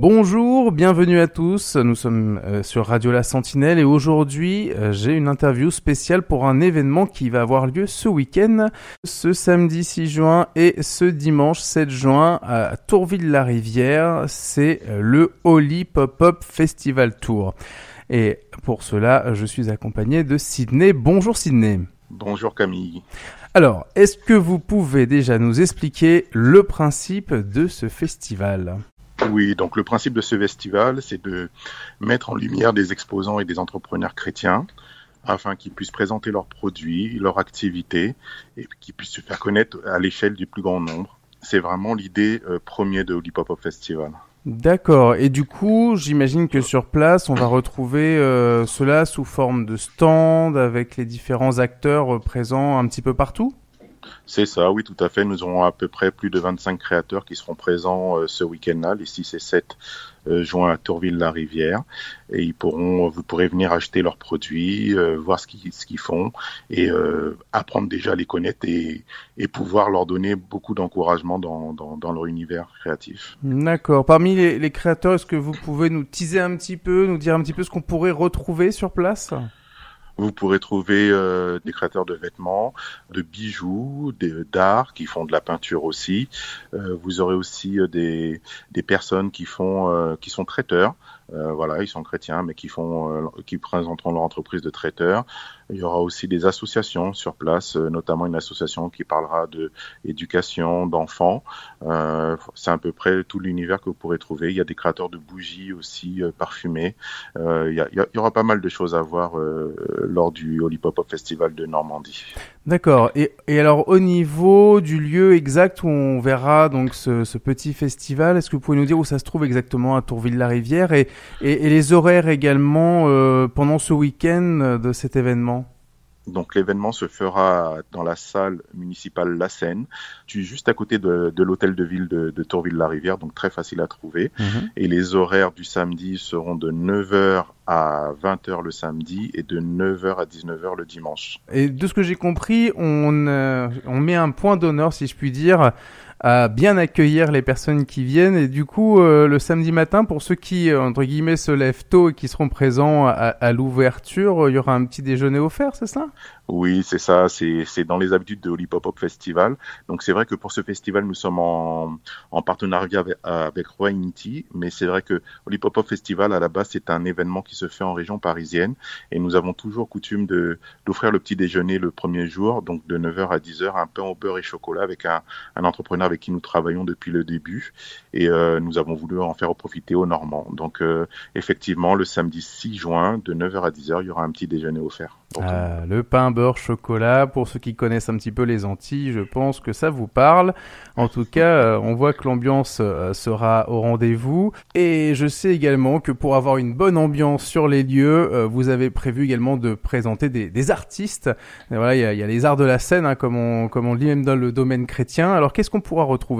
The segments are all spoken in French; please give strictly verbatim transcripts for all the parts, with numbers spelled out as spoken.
Bonjour, bienvenue à tous, nous sommes euh, sur Radio La Sentinelle et aujourd'hui euh, j'ai une interview spéciale pour un événement qui va avoir lieu ce week-end, ce samedi six juin et ce dimanche sept juin à Tourville-la-Rivière, c'est euh, le Oli Pop-Up Festival Tour. Et pour cela, je suis accompagné de Sydney. Bonjour Sydney. Bonjour Camille. Alors, est-ce que vous pouvez déjà nous expliquer le principe de ce festival ? Oui, donc le principe de ce festival, c'est de mettre en lumière des exposants et des entrepreneurs chrétiens afin qu'ils puissent présenter leurs produits, leurs activités et qu'ils puissent se faire connaître à l'échelle du plus grand nombre. C'est vraiment l'idée euh, première de Oli Pop-Up Festival. D'accord. Et du coup, j'imagine que sur place, on va retrouver euh, cela sous forme de stand avec les différents acteurs euh, présents un petit peu partout ? C'est ça, oui, tout à fait. Nous aurons à peu près plus de vingt-cinq créateurs qui seront présents euh, ce week-end-là, les six et sept euh, juin à Tourville-la-Rivière. Et ils pourront, vous pourrez venir acheter leurs produits, euh, voir ce qu'ils, ce qu'ils font et euh, apprendre déjà à les connaître et, et pouvoir leur donner beaucoup d'encouragement dans, dans, dans leur univers créatif. D'accord. Parmi les, les créateurs, est-ce que vous pouvez nous teaser un petit peu, nous dire un petit peu ce qu'on pourrait retrouver sur place ? Vous pourrez trouver euh, des créateurs de vêtements, de bijoux, des, d'art, qui font de la peinture aussi. Euh, vous aurez aussi euh, des, des personnes qui font, euh, qui sont traiteurs. Euh, voilà, ils sont chrétiens, mais qui font, euh, qui présenteront leur entreprise de traiteurs. Il y aura aussi des associations sur place, euh, notamment une association qui parlera de éducation d'enfants. Euh, c'est à peu près tout l'univers que vous pourrez trouver. Il y a des créateurs de bougies aussi euh, parfumées. Euh, il, y a, il y aura pas mal de choses à voir euh, lors du Oli Pop-Up Festival de Normandie. D'accord. Et, et alors, au niveau du lieu exact où on verra donc ce, ce petit festival, est-ce que vous pouvez nous dire où ça se trouve exactement à Tourville-la-Rivière et, et, et les horaires également euh, pendant ce week-end de cet événement ? Donc l'événement se fera dans la salle municipale La Seine, juste à côté de, de l'hôtel de ville de, de Tourville-la-Rivière, donc très facile à trouver. Mmh. Et les horaires du samedi seront de neuf heures à vingt heures le samedi et de neuf heures à dix-neuf heures le dimanche. Et de ce que j'ai compris, on, euh, on met un point d'honneur, si je puis dire, à bien accueillir les personnes qui viennent. Et du coup, euh, le samedi matin, pour ceux qui, entre guillemets, se lèvent tôt et qui seront présents à, à l'ouverture, il y aura un petit déjeuner offert, c'est ça ? Oui, c'est ça. C'est, c'est dans les habitudes de Oli Pop-Up Festival. Donc, c'est vrai que pour ce festival, nous sommes en, en partenariat avec, avec Roi Unity. Mais c'est vrai que Oli Pop-Up Festival, à la base, c'est un événement qui se fait en région parisienne. Et nous avons toujours coutume de, d'offrir le petit déjeuner le premier jour, donc de neuf heures à dix heures, un pain au beurre et chocolat avec un, un entrepreneur avec qui nous travaillons depuis le début. Et euh, nous avons voulu en faire profiter aux Normands. Donc, euh, effectivement, le samedi six juin, de neuf heures à dix heures, il y aura un petit déjeuner offert. Ah, le pain, beurre, chocolat, pour ceux qui connaissent un petit peu les Antilles, je pense que ça vous parle. En tout cas, euh, on voit que l'ambiance euh, sera au rendez-vous. Et je sais également que pour avoir une bonne ambiance sur les lieux, euh, vous avez prévu également de présenter des, des artistes. Et voilà, il y a, y a les arts de la scène, hein, comme on, comme on le dit même dans le domaine chrétien. Alors, qu'est-ce qu'on pourra retrouver ?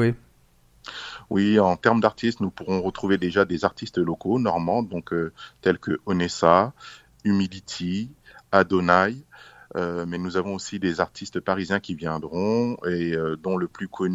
Oui, en termes d'artistes, nous pourrons retrouver déjà des artistes locaux, normands, donc euh, tels que Onessa, Humility, Adonai, euh, mais nous avons aussi des artistes parisiens qui viendront et euh, dont le plus connu